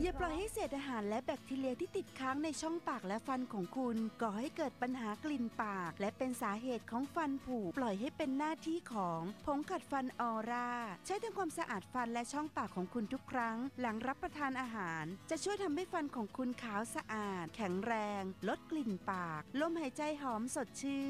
อย่าปล่อยให้เศษอาหารและแบคทีเรียที่ติดค้างในช่องปากและฟันของคุณก่อให้เกิดปัญหากลิ่นปากและเป็นสาเหตุของฟันผุปล่อยให้เป็นหน้าที่ของผงขัดฟันออร่าใช้ทำความสะอาดฟันและช่องปากของคุณทุกครั้งหลังรับประทานอาหารจะช่วยทำให้ฟันของคุณขาวสะอาดแข็งแรงลดกลิ่นปากลมหายใจหอมสดชื่น